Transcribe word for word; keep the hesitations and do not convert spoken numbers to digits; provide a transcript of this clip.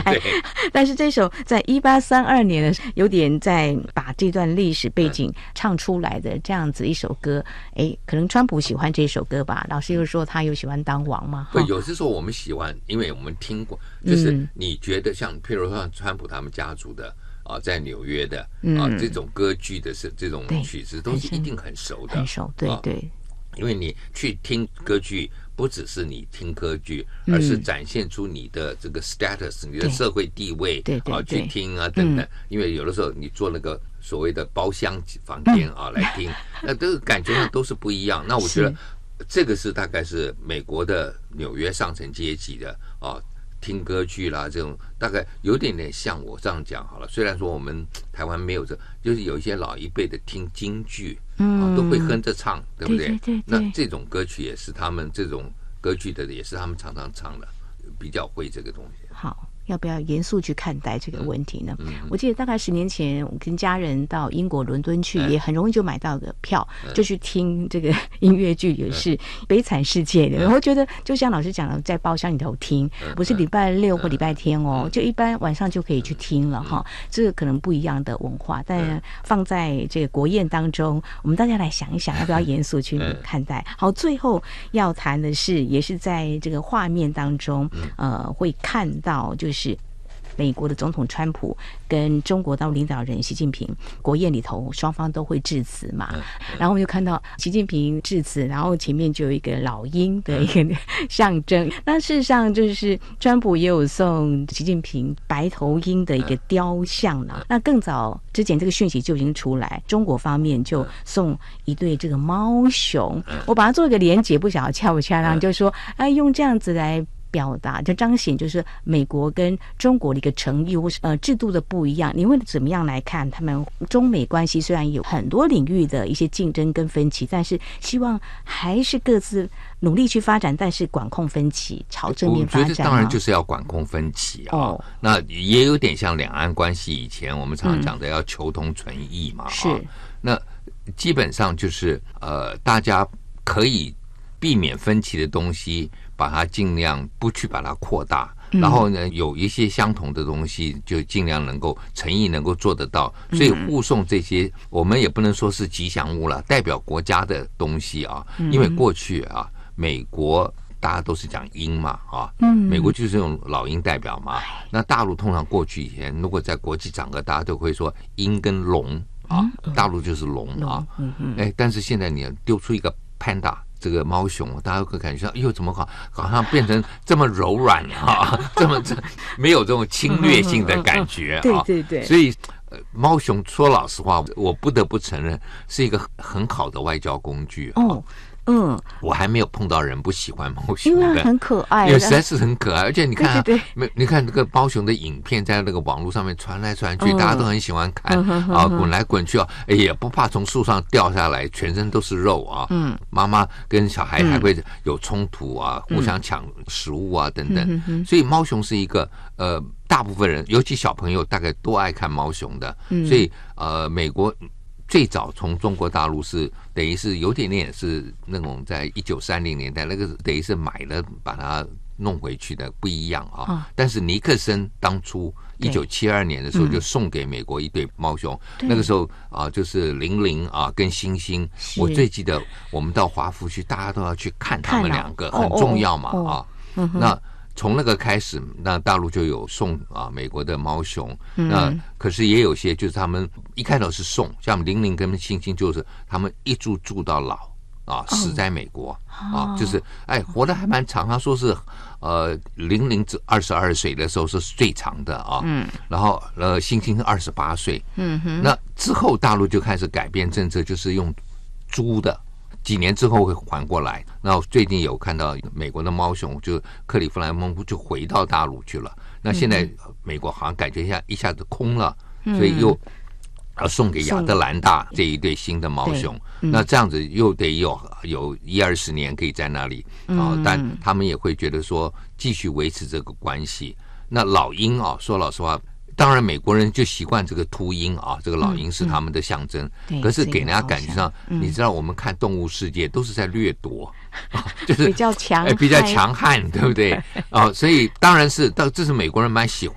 代。但是这首在一八三二年的，有点在把这段历史背景唱出来的这样子一首歌，哎，可能川普喜欢这首歌吧？老师又说他又喜欢当王嘛？ 对，有时候我们喜欢，因为我们听过，就是你觉得像，譬如说川普他们家族的。啊，在纽约的啊、嗯，这种歌剧的是这种曲子都是一定很熟的， 很熟，对对、啊。 因为你去听歌剧，不只是你听歌剧，而是展现出你的这个 status，、嗯、你的社会地位， 对对啊，去听啊等等、嗯。因为有的时候你做那个所谓的包厢房间啊、嗯、来听，那这个感觉上都是不一样。那我觉得这个是大概是美国的纽约上层阶级的啊。听歌剧啦，这种大概有点点像我这样讲好了。虽然说我们台湾没有这，就是有一些老一辈的听京剧，嗯、啊，都会哼着唱，对不对？ 对对对对。 那这种歌曲也是他们这种歌剧的，也是他们常常唱的，比较会这个东西。 好。要不要严肃去看待这个问题呢？ 嗯嗯、 我记得大概十年前，我跟家人到英国伦敦去，嗯、也很容易就买到个票，嗯、就去听这个音乐剧，也是悲惨世界的。然后觉得，就像老师讲的，在包厢里头听，不是礼拜六或礼拜天哦，嗯、就一般晚上就可以去听了哈。这个可能不一样的文化，但放在这个国宴当中，我们大家来想一想，要不要严肃去看待？好，最后要谈的是，也是在这个画面当中，呃，会看到就是。是美国的总统川普跟中国大陆领导人习近平国宴里头，双方都会致辞嘛。然后我们就看到习近平致辞，然后前面就有一个老鹰的一个象征。那事实上就是川普也有送习近平白头鹰的一个雕像了。那更早之前这个讯息就已经出来，中国方面就送一对这个猫熊。我把它做一个连结，不晓得恰不恰当，就说哎，用这样子来。表达就彰显就是美国跟中国的一个诚意或是呃制度的不一样。你会怎么样来看他们中美关系？虽然有很多领域的一些竞争跟分歧，但是希望还是各自努力去发展，但是管控分歧，朝正面发展。 我觉得当然就是要管控分歧啊、哦。那也有点像两岸关系以前我们常常讲的要求同存异嘛。 是、 嗯。那基本上就是呃，大家可以避免分歧的东西。把它尽量不去把它扩大，然后呢，有一些相同的东西就尽量能够诚意能够做得到。所以护送这些，我们也不能说是吉祥物了，代表国家的东西啊。因为过去啊，美国大家都是讲鹰嘛啊，美国就是这种老鹰代表嘛。那大陆通常过去以前，如果在国际场合，大家都会说鹰跟龙啊，大陆就是龙啊。哎，但是现在你丢出一个 panda。这个猫熊，大家会感觉到，哎呦，怎么好，好像变成这么柔软啊，这么这没有这种侵略性的感觉啊。 对对对。 所以，呃，猫熊说老实话，我不得不承认是一个很好的外交工具啊。 哦。嗯， 我还没有碰到人不喜欢猫熊的， 因为很可爱， 因为实在是很可爱，而且你看、啊， 对对对你看这个猫熊的影片在那个网络上面传来传去，嗯、大家都很喜欢看、嗯、啊，滚来滚去啊，也不怕从树上掉下来，全身都是肉啊。嗯，妈妈跟小孩还会有冲突啊，嗯、互相抢食物啊等等，嗯、所以猫熊是一个呃，大部分人，尤其小朋友，大概都爱看猫熊的，嗯、所以呃，美国。最早从中国大陆是等于是有点点是那种在一九三零年代那个等于是买了把它弄回去的不一样啊。哦、但是尼克森当初一九七二年的时候就送给美国一对猫熊，嗯、那个时候啊就是玲玲啊跟星星，我最记得我们到华府去，大家都要去看他们两个，很重要嘛、哦哦、啊。嗯、那从那个开始，那大陆就有送啊美国的猫熊，嗯、那可是也有些就是他们一开头是送，像玲玲跟星星就是他们一住住到老啊，死在美国、哦、啊，就是哎活得还蛮长，他说是呃玲玲二十二岁的时候是最长的啊，嗯，然后呃星星是二十八岁，嗯哼，那之后大陆就开始改变政策，就是用租的。几年之后会还过来。那最近有看到美国的猫熊，就克利夫兰猫就回到大陆去了。那现在美国好像感觉一下一下子空了，所以又要送给亚特兰大这一对新的猫熊。那这样子又得有有一二十年可以在那里啊，但他们也会觉得说继续维持这个关系。那老鹰啊，说老实话。当然，美国人就习惯这个秃鹰啊，这个老鹰是他们的象征。嗯嗯、可是给人家感觉上，嗯、你知道，我们看动物世界都是在掠夺，啊、就是比较强、 哎，比较强悍，对不对？啊，所以当然是，到这是美国人蛮喜欢。